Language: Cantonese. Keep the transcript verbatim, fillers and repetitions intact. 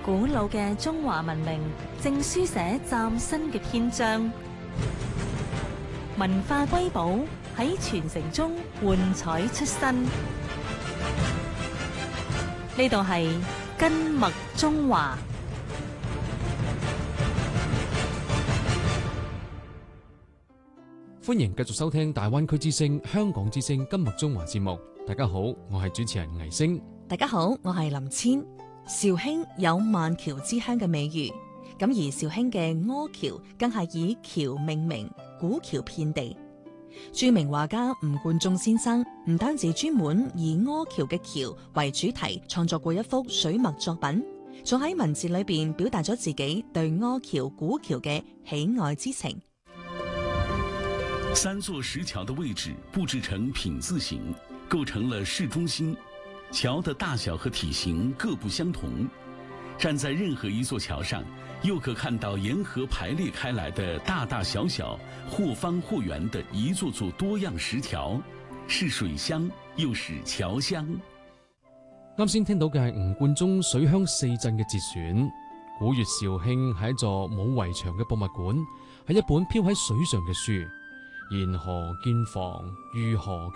古老嘅中華文明正書寫嶄新嘅篇章，文化瑰寶喺傳承中喚彩出新。呢度係根脈中華。 歡迎繼續收聽大灣區之聲、香港之聲根脈中華節目。大家好，我係主持人倪星。 大家好，我係林千。肇興有萬橋之鄉嘅美譽，咁而肇興嘅柯橋更係以橋命名，古橋遍地。著名畫家吳冠中先生唔單止專門以柯橋嘅橋為主題創作過一幅水墨作品，仲喺文字裏邊表達咗自己對柯橋古橋嘅喜愛之情。 三座石橋的位置布置成品字形，構成了市中心。橋的大小和體型各不相同，站在任何一座橋上，又可看到沿河排列開來的大大小小、或方或圓的一座座多樣石橋，是水鄉又是橋鄉。 啱先聽到嘅係吳冠中水鄉四鎮嘅節選。古粵肇興係一座冇圍牆嘅博物館，係一本飄喺水上嘅書。沿河建房，遇河